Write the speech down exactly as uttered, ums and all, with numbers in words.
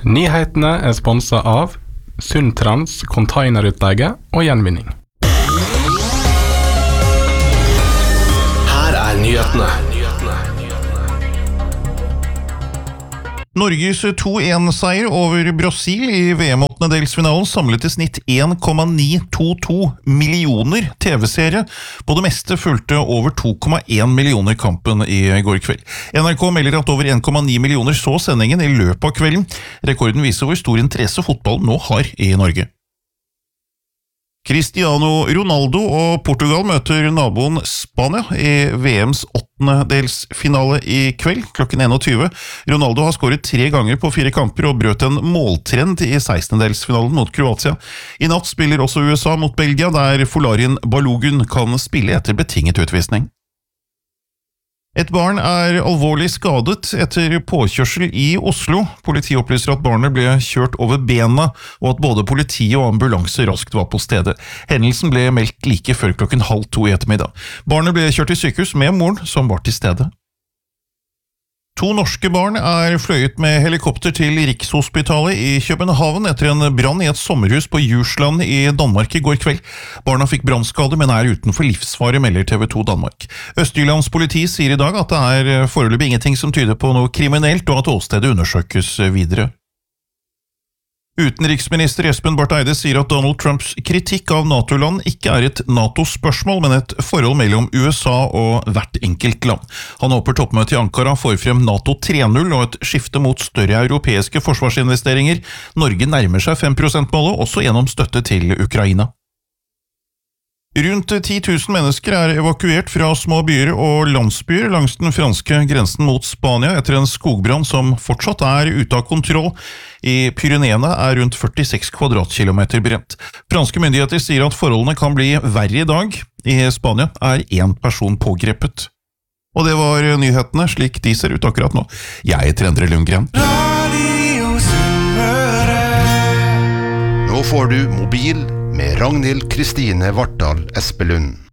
Nyhetene er sponset av Sundtrans containerutleie og gjenvinning. Her er nyhetene. Norges to en-seier over Brasil i V M-åttendedelsfinalen samlet i snitt en komma ni to to millioner T V-seere. På det meste fulgte over to komma en millioner kampen i går kveld. N R K melder at over en komma ni millioner så sendingen i løpet av kvelden. Rekorden viser hvor stor interesse fotballen nå har i Norge. Cristiano Ronaldo og Portugal møter naboen Spania i V M's åttendedelsfinale i kveld, klokken tjueen. Ronaldo har skåret tre ganger på fire kamper og brøt en måltrend i sekstendedelsfinalen mot Kroatia. I natt spiller også U S A mot Belgia, der Folarin Balogun kan spille etter betinget utvisning. Et barn er alvorlig skadet etter påkjørsel i Oslo. Politiet opplyser at barnet ble kjørt over bena, og at både politiet og ambulanse raskt var på stedet. Hendelsen ble meldt like før klokken halv to i ettermiddag. Barnet ble kjørt til sykehus med moren, som var til stede. To norske barn er fløyet med helikopter til Rikshospitalet i København etter en brann i et sommerhus på Djursland i Danmark i går kveld. Barna fikk brannskade, men er utenfor livsfare, melder T V to Danmark. Østjyllands politi sier i dag at det er foreløpig ingenting som tyder på noe kriminelt, og at åstedet undersøkes videre. Utenriksminister Espen Barth Eide sier at Donald Trumps kritikk av NATO-land ikke er et NATO-spørsmål, men et forhold mellom U S A og hvert enkelt land. Han håper toppmøtet i Ankara får frem NATO tre null og et skifte mot større europeiske forsvarsinvesteringer. Norge nærmer seg fem prosent-målet, også gjennom støtte til Ukraina. Rundt ti tusen mennesker er evakuert fra små byer og landsbyer langs den franske grensen mot Spania etter en skogbrann som fortsatt er ute av kontroll. I Pyreneene er rundt førtiseks kvadratkilometer brent. Franske myndigheter sier at forholdene kan bli verre i dag. I Spania er en person pågrepet. Og det var nyhetene slik de ser ut akkurat nå. Jeg heter Endre Lundgren. Nå får du mobil med Ragnhild Kristine Vartdal Espelund.